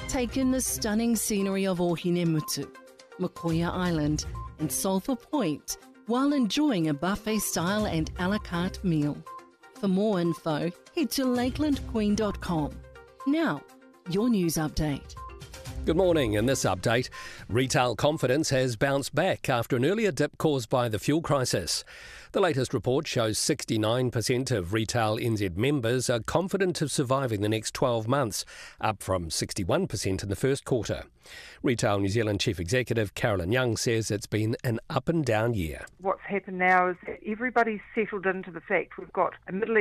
Take in the stunning scenery of Ohinemutu, Makoia Island and Sulphur Point while enjoying a buffet-style and a la carte meal. For more info, head to lakelandqueen.com. Now, your news update. Good morning. In this update, retail confidence has bounced back after an earlier dip caused by the fuel crisis. The latest report shows 69% of Retail NZ members are confident of surviving the next 12 months, up from 61% in the first quarter. Retail New Zealand Chief Executive Carolyn Young says it's been an up and down year. What's happened now is that everybody's settled into the fact we've got a middle